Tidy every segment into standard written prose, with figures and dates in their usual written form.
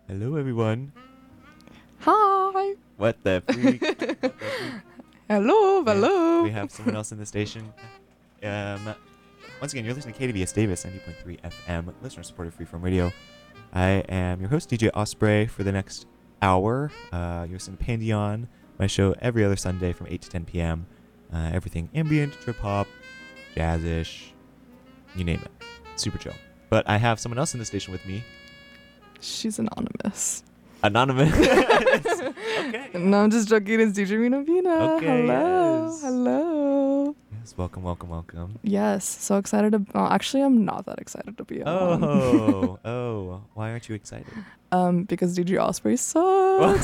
Hello, everyone. Hi. What the freak? What the freak? Hello. Yeah, Hello. we have someone else in the station. Once again, you're listening to KDVS Davis 90.3 FM, listener-supported freeform radio. I am your host, DJ Osprey, for the next hour. You're listening to Pandion, my show every other Sunday from 8 to 10 p.m. Everything ambient, trip-hop, jazz-ish, you name it. Super chill. But I have someone else in the station with me. She's anonymous. Anonymous. Okay. No, I'm just joking. It's DJ Rina Vina. Okay, Hello. yes. Hello. Yes, welcome. Yes. So excited to. Actually, I'm not that excited to be on. Oh. Why aren't you excited? Because DJ Osprey sucks.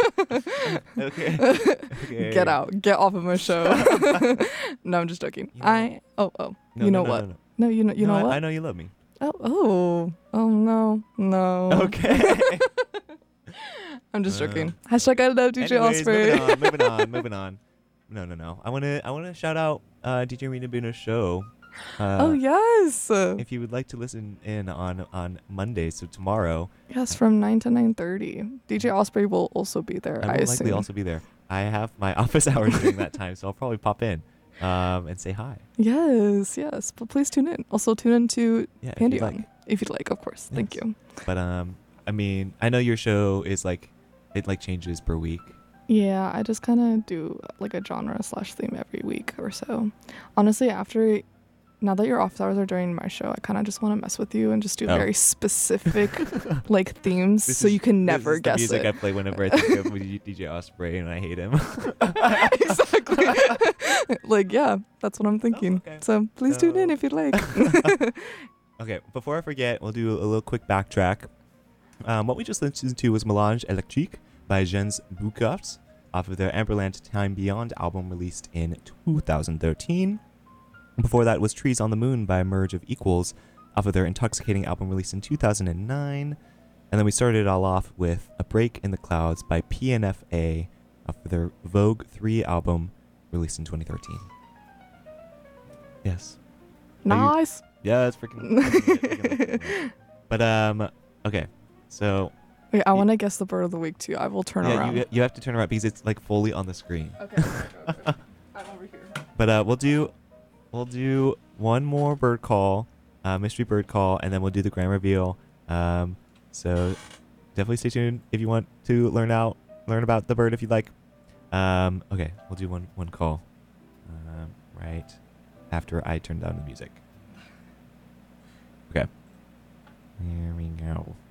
Okay. Get out. Get off of my show. No, I'm just joking. No, you know what? No. No, you know what? I know you love me. Oh no. Okay. I'm just joking. Hashtag I love DJ Osprey. Moving on. No. I wanna shout out DJ Rina Buna's show. Oh yes. If you would like to listen in on Monday, so tomorrow. Yes, from 9 to 9:30. DJ Osprey will also be there. I will likely also be there. I have my office hours during that time, so I'll probably pop in and say hi. Yes. But please tune in. Also tune in to Pandion if you'd like, of course. Yes. Thank you. But I mean, I know your show is like it changes per week. Yeah, I just kind of do like a genre / theme every week or so. Honestly, now that your office hours are during my show, I kind of just want to mess with you and just do very specific like themes you can never guess this is the music it. I play whenever I think of DJ Osprey and I hate him. Exactly. Like, yeah, that's what I'm thinking. Okay. So please tune in if you'd like. Okay, before I forget, we'll do a little quick backtrack. What we just listened to was Melange Electrique by Jens Buchholz off of their Amberland Time Beyond album released in 2013. Before that was Trees on the Moon by Merge of Equals off of their Intoxicating album released in 2009. And then we started it all off with A Break in the Clouds by PNFA off of their Vogue 3 album released in 2013. Yes. Nice. Yeah, it's freaking. But okay, so. Wait, I want to guess the bird of the week too. I will turn around. You have to turn around because it's like fully on the screen. Okay. I'm over here. But we'll do one more bird call, mystery bird call, and then we'll do the grand reveal. So definitely stay tuned if you want to learn about the bird if you'd like. Okay, we'll do one call, right after I turn down the music. Okay. Here we go.